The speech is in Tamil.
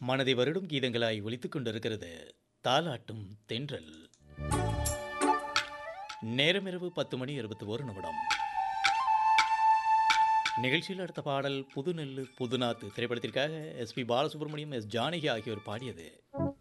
மனதை வருடும் கீதங்களாய் ஒலித்துக் கொண்டிருக்கிறது தாலாட்டும் தென்றல். நேரம் இரவு 10:21. நிகழ்ச்சியில் அடுத்த பாடல் புதுநெல்லு புதுநாத்து திரைப்படத்திற்காக எஸ்பி பாலசுப்ரமணியம், எஸ் ஜானகி ஆகியோர் பாடியது.